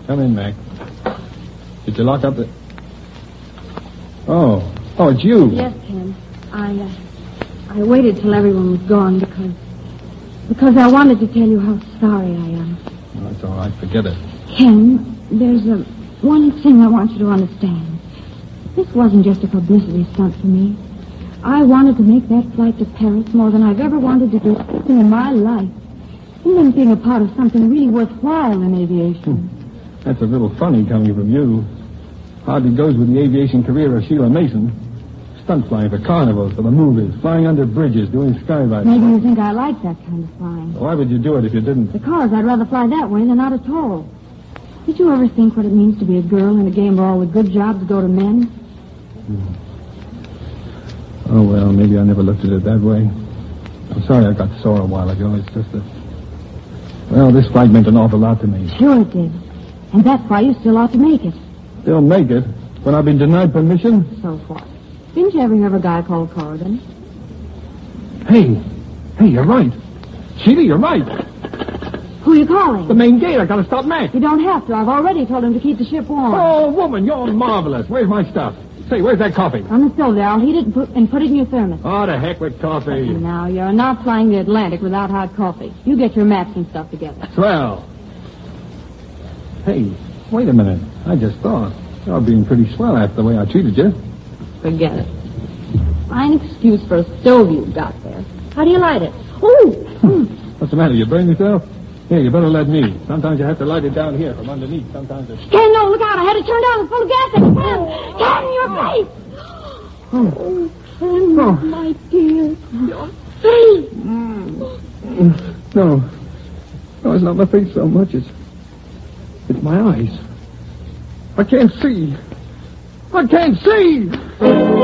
Come in, Mac. Did you lock up the... Oh, it's you. Yes, Ken. I waited till everyone was gone because I wanted to tell you how sorry I am. Oh, that's all right. Forget it. Ken, there's one thing I want you to understand. This wasn't just a publicity stunt for me. I wanted to make that flight to Paris more than I've ever wanted to do in my life. And then being a part of something really worthwhile in aviation. That's a little funny coming from you. Hardly goes with the aviation career of Sheila Mason. Stunt flying for carnivals, for the movies, flying under bridges, doing skydiving. Maybe you think I like that kind of flying. Why would you do it if you didn't? Because I'd rather fly that way than not at all. Did you ever think what it means to be a girl in a game where all the good jobs go to men? Oh, well, maybe I never looked at it that way. I'm sorry I got sore a while ago. It's just that... Well, this flight meant an awful lot to me. Sure it did. And that's why you still ought to make it. Still make it? When I've been denied permission? So what? Didn't you ever hear of a guy called Corrigan? Hey, you're right. Sheila, you're right. Who are you calling? The main gate. I gotta stop Mac. You don't have to. I've already told him to keep the ship warm. Oh, woman, you're marvelous. Where's my stuff? Say, where's that coffee? On the stove there. I'll heat it and put it in your thermos. Oh, the heck with coffee. Now, you're not flying the Atlantic without hot coffee. You get your maps and stuff together. Swell. Hey, wait a minute. I just thought. You're being pretty swell after the way I treated you. Forget it. Fine excuse for a stove you've got there. How do you light it? Oh! What's the matter? You burned yourself? Here, you better let me. Sometimes you have to light it down here from underneath. Sometimes it's... Ken, no, look out. I had to turn down. It's full of gas. Ken, your face. Oh, Ken, my dear. Your face. No, it's not my face so much. It's my eyes. I can't see.